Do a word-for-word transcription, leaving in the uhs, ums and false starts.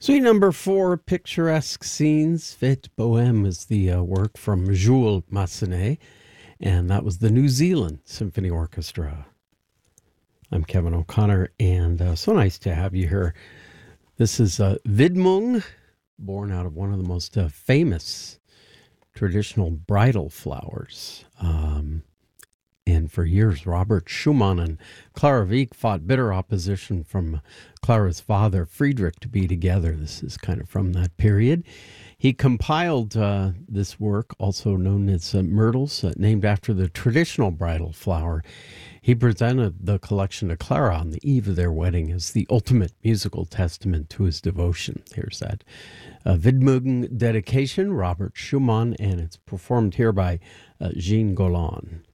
Suite number four, Picturesque Scenes, Fête Bohème, is the uh, work from Jules Massenet, and that was the New Zealand Symphony Orchestra. I'm Kevin O'Connor, and uh, so nice to have you here. This is uh, Widmung, born out of one of the most uh, famous traditional bridal flowers. Um, and for years, Robert Schumann and Clara Wieck fought bitter opposition from Clara's father, Friedrich, to be together. This is kind of from that period. He compiled uh, this work, also known as uh, Myrtles, uh, named after the traditional bridal flower. He presented the collection to Clara on the eve of their wedding as the ultimate musical testament to his devotion. Here's that uh, Widmung dedication, Robert Schumann, and it's performed here by uh, Jean Golan.